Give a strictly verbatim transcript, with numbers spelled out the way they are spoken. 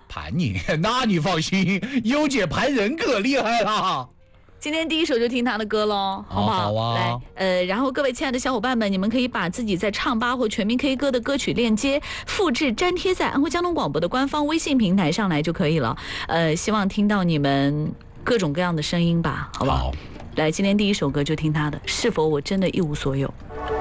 盘你？那你放心，优姐盘人可厉害了。 今天第一首就听他的歌喽，好不好？ 好啊。 来，呃，然后各位亲爱的小伙伴们，你们可以把自己在唱吧或全民 K 歌的歌曲链接复制粘贴在安徽交通广播的官方微信平台上来就可以了。呃，希望听到你们各种各样的声音吧，好不好？好，来，今天第一首歌就听他的，是否我真的一无所有。